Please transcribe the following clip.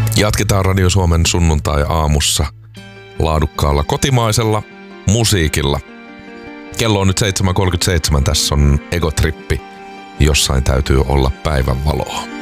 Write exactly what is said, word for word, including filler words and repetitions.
Jatketaan Radio Suomen sunnuntai-aamussa laadukkaalla kotimaisella musiikilla. Kello on nyt seitsemän kolmekymmentäseitsemän, tässä on Egotrippi. Jossain täytyy olla päivän valoa.